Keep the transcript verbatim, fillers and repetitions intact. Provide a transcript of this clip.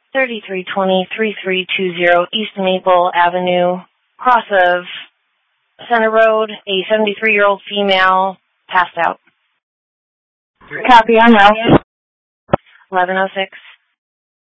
thirty-three twenty, thirty-three twenty East Maple Avenue, cross of Center Road, a seventy-three-year-old female passed out. Copy, I'm out. eleven oh six.